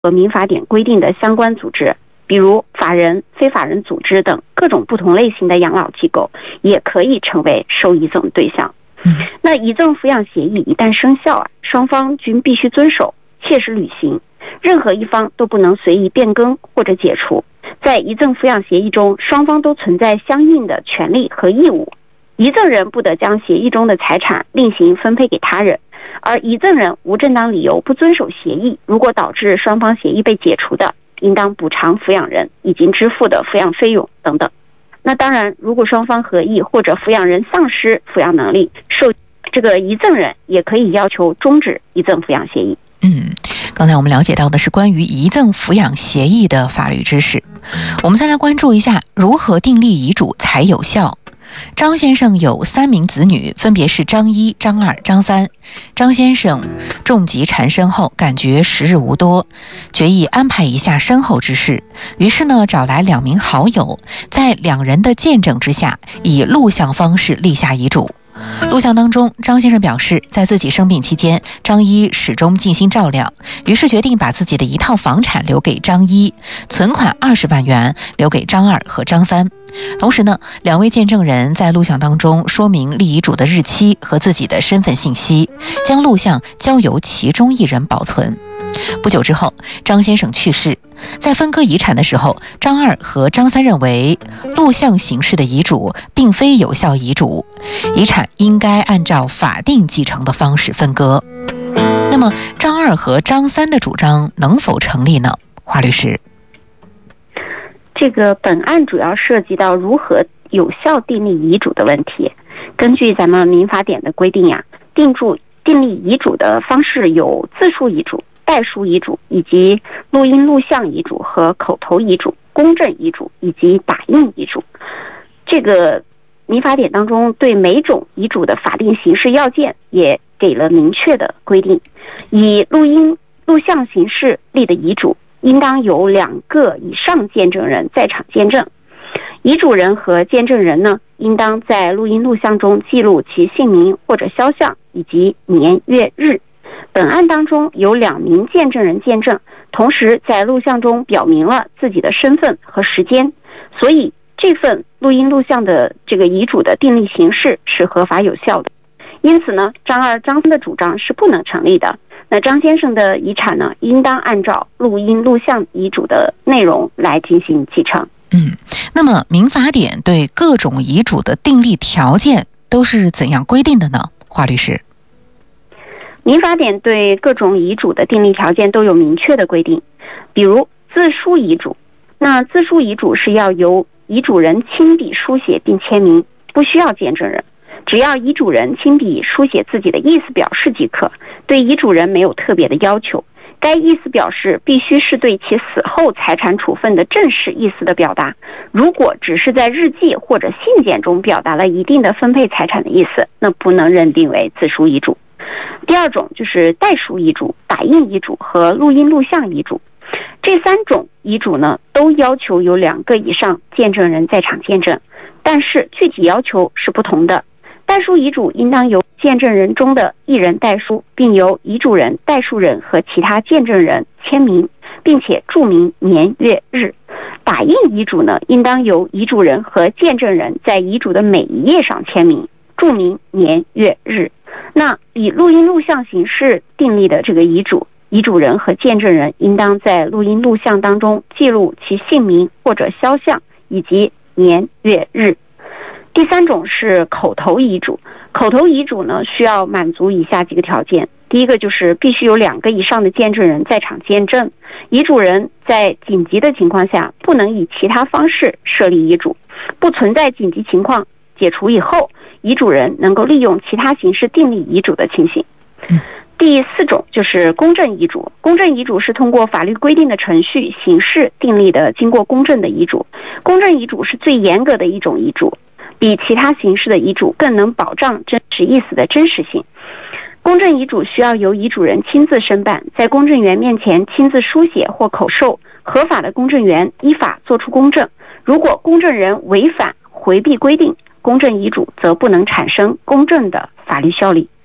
和民法典规定的相关组织，比如法人、非法人组织等各种不同类型的养老机构，也可以成为受遗赠对象。那遗赠抚养协议一旦生效双方均必须遵守，切实履行，任何一方都不能随意变更或者解除。在遗赠抚养协议中，双方都存在相应的权利和义务。遗赠人不得将协议中的财产另行分配给他人，而遗赠人无正当理由不遵守协议，如果导致双方协议被解除的，应当补偿抚养人已经支付的抚养费用等等。那当然，如果双方合意或者抚养人丧失抚养能力，这个遗赠人也可以要求终止遗赠抚养协议。 刚才我们了解到的是关于遗赠抚养协议的法律知识。我们再来关注一下如何订立遗嘱才有效。张先生有3名子女，分别是张1、张2、张3。张先生重疾缠身后，感觉时日无多，决意安排一下身后之事，于是呢，找来2名好友，在2人的见证之下，以录像方式立下遗嘱。录像当中，张先生表示，在自己生病期间，张1始终尽心照料，于是决定把自己的一套房产留给张1，存款20万元留给张2和张3。同时呢，2位见证人在录像当中说明立遗嘱的日期和自己的身份信息，将录像交由其中1人保存。不久之后，张先生去世，在分割遗产的时候，张2和张3认为录像形式的遗嘱并非有效遗嘱，遗产应该按照法定继承的方式分割。那么张2和张3的主张能否成立呢？华律师， 这个本案主要涉及到如何有效订立遗嘱的问题。根据咱们民法典的规定订立遗嘱的方式有自书遗嘱、代书遗嘱，以及录音录像遗嘱和口头遗嘱、公证遗嘱以及打印遗嘱。这个民法典当中对每种遗嘱的法定形式要件也给了明确的规定。以录音录像形式立的遗嘱，应当有2个以上见证人在场见证。遗嘱人和见证人呢，应当在录音录像中记录其姓名或者肖像以及年月日。本案当中有2名见证人见证，同时在录像中表明了自己的身份和时间，所以这份录音录像的这个遗嘱的订立形式是合法有效的。因此呢，张2、张3的主张是不能成立的。那张先生的遗产呢，应当按照录音录像遗嘱的内容来进行继承。 那么民法典对各种遗嘱的订立条件都是怎样规定的呢？华律师， 民法典对各种遗嘱的订立条件都有明确的规定。比如自书遗嘱，那自书遗嘱是要由遗嘱人亲笔书写并签名，不需要见证人，只要遗嘱人亲笔书写自己的意思表示即可，对遗嘱人没有特别的要求。该意思表示必须是对其死后财产处分的正式意思的表达，如果只是在日记或者信件中表达了一定的分配财产的意思，那不能认定为自书遗嘱。第2种就是代书遗嘱、打印遗嘱和录音录像遗嘱。这3种遗嘱呢，都要求有2个以上见证人在场见证，但是具体要求是不同的。代书遗嘱应当由见证人中的1人代书，并由遗嘱人、代书人和其他见证人签名，并且注明年月日。打印遗嘱呢，应当由遗嘱人和见证人在遗嘱的每一页上签名，注明年月日。那以录音录像形式订立的这个遗嘱，遗嘱人和见证人应当在录音录像当中记录其姓名或者肖像以及年月日。第3种是口头遗嘱。口头遗嘱呢，需要满足以下几个条件。第一个就是必须有2个以上的见证人在场见证，遗嘱人在紧急的情况下不能以其他方式设立遗嘱，不存在紧急情况解除以后，遗嘱人能够利用其他形式订立遗嘱的情形。第4种就是公证遗嘱。公证遗嘱是通过法律规定的程序形式订立的经过公证的遗嘱。公证遗嘱是最严格的一种遗嘱，比其他形式的遗嘱更能保障真实意思的真实性。公证遗嘱需要由遗嘱人亲自申办，在公证员面前亲自书写或口授，合法的公证员依法作出公证。如果公证人违反、回避规定，公证遗嘱则不能产生公证的法律效力。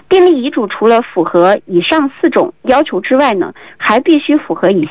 订立遗嘱除了符合以上4种要求之外呢，还必须符合以